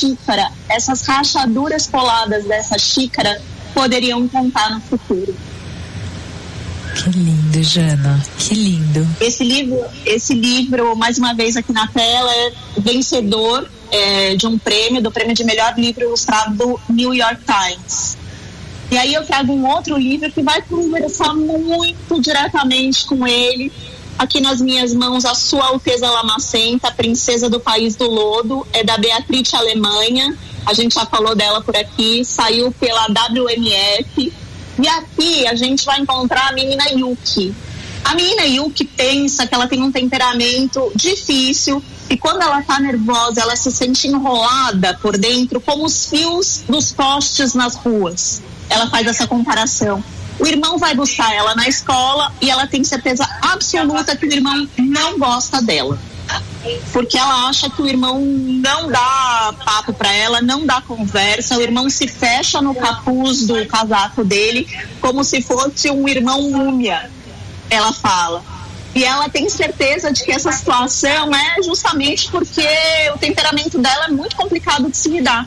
xícara, essas rachaduras coladas dessa xícara poderiam contar no futuro. Que lindo, Jana, que lindo. Esse livro, mais uma vez aqui na tela, é vencedor de um prêmio, do prêmio de melhor livro ilustrado do New York Times. E aí eu trago um outro livro que vai conversar muito diretamente com ele. Aqui nas minhas mãos, A Sua Alteza Lamacenta, Princesa do País do Lodo, é da Beatrice Alemanha. A gente já falou dela por aqui, saiu pela WMF. E aqui a gente vai encontrar a menina Yuki. A menina Yuki pensa que ela tem um temperamento difícil e quando ela tá nervosa, ela se sente enrolada por dentro como os fios dos postes nas ruas. Ela faz essa comparação. O irmão vai buscar ela na escola e ela tem certeza absoluta que o irmão não gosta dela. Porque ela acha que o irmão não dá papo pra ela, não dá conversa. O irmão se fecha no capuz do casaco dele como se fosse um irmão múmia, ela fala. E ela tem certeza de que essa situação é justamente porque o temperamento dela é muito complicado de se lidar.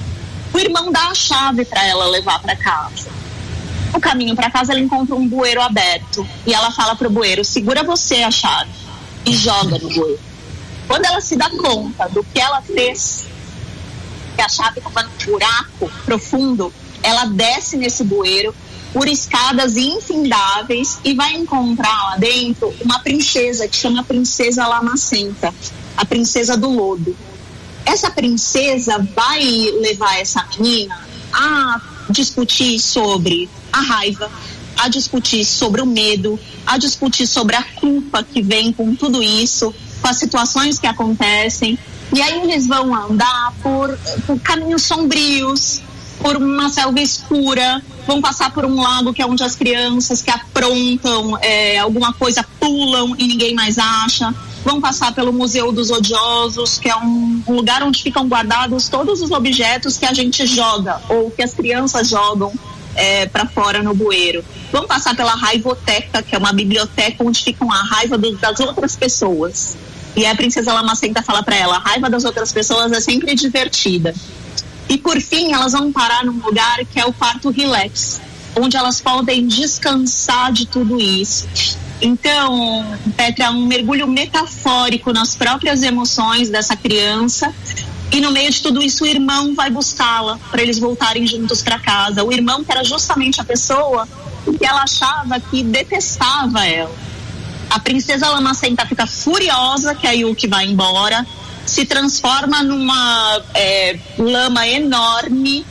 O irmão dá a chave para ela levar para casa. No caminho para casa ela encontra um bueiro aberto e ela fala pro bueiro: segura você a chave, e joga no bueiro. Quando ela se dá conta do que ela fez, que a chave estava num buraco profundo, ela desce nesse bueiro por escadas infindáveis e vai encontrar lá dentro uma princesa que chama Princesa Lamacenta, a princesa do lodo. Essa princesa vai levar essa menina a discutir sobre a raiva, a discutir sobre o medo, a discutir sobre a culpa que vem com tudo isso, com as situações que acontecem. E aí eles vão andar por caminhos sombrios, por uma selva escura, vão passar por um lago que é onde as crianças que aprontam alguma coisa pulam e ninguém mais acha. Vão passar pelo Museu dos Odiosos, que é um lugar onde ficam guardados todos os objetos que a gente joga ou que as crianças jogam para fora no bueiro. Vão passar pela Raivoteca, que é uma biblioteca onde ficam a raiva das outras pessoas. E a Princesa Lamacenta fala para ela: a raiva das outras pessoas é sempre divertida. E por fim elas vão parar num lugar que é o quarto relax, onde elas podem descansar de tudo isso. Então, Petra, é um mergulho metafórico nas próprias emoções dessa criança. E no meio de tudo isso, o irmão vai buscá-la para eles voltarem juntos para casa. O irmão que era justamente a pessoa que ela achava que detestava ela. A Princesa Lamacenta fica furiosa que a Yuki vai embora, se transforma numa lama enorme.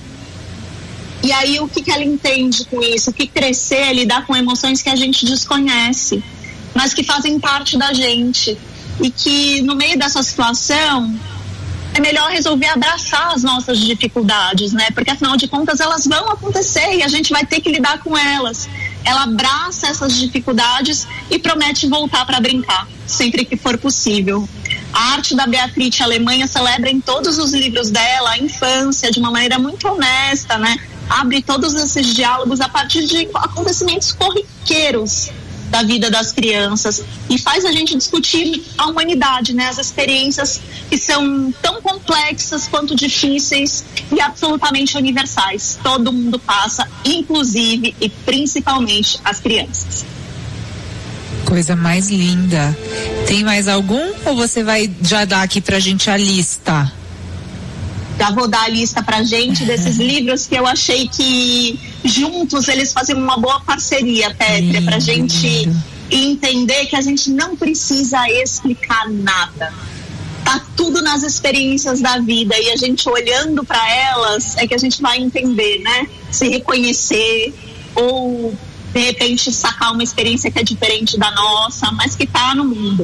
E aí o que ela entende com isso? Que crescer é lidar com emoções que a gente desconhece, mas que fazem parte da gente. E que no meio dessa situação é melhor resolver abraçar as nossas dificuldades, né? Porque afinal de contas elas vão acontecer e a gente vai ter que lidar com elas. Ela abraça essas dificuldades e promete voltar para brincar, sempre que for possível. A arte da Beatrice Alemanha celebra em todos os livros dela a infância de uma maneira muito honesta, né? Abre todos esses diálogos a partir de acontecimentos corriqueiros da vida das crianças e faz a gente discutir a humanidade, né? As experiências que são tão complexas quanto difíceis e absolutamente universais. Todo mundo passa, inclusive e principalmente as crianças. Coisa mais linda. Tem mais algum ou você vai já dar aqui pra gente a lista? Já vou dar a lista pra gente desses livros que eu achei que juntos eles faziam uma boa parceria, Petra, pra gente entender que a gente não precisa explicar nada. Tá tudo nas experiências da vida e a gente olhando para elas é que a gente vai entender, né? Se reconhecer ou de repente sacar uma experiência que é diferente da nossa, mas que tá no mundo.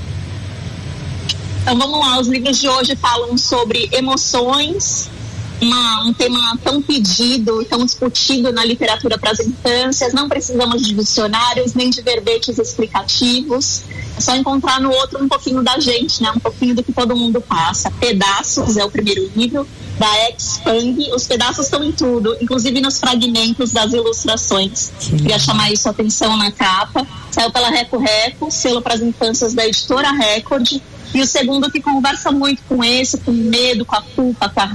Então vamos lá, os livros de hoje falam sobre emoções, um tema tão pedido, tão discutido na literatura para as infâncias. Não precisamos de dicionários nem de verbetes explicativos, é só encontrar no outro um pouquinho da gente, né? Um pouquinho do que todo mundo passa. Pedaços é o primeiro livro, da Ex-Pang. Os pedaços estão em tudo, inclusive nos fragmentos das ilustrações. Queria chamar isso a atenção na capa. Saiu pela Reco Reco, selo para as infâncias da editora Record. E o segundo que conversa muito com esse, com o medo, com a culpa, com a